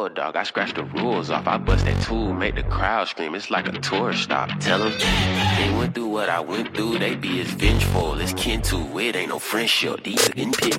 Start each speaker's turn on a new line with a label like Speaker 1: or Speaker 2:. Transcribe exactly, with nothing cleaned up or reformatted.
Speaker 1: war, dog. I scratch the rules off. I bust that tool, make the crowd scream. It's like a tourist stop. Tell them they went through what I went through. They be as vengeful as kin to. It ain't no friendship. These in pit.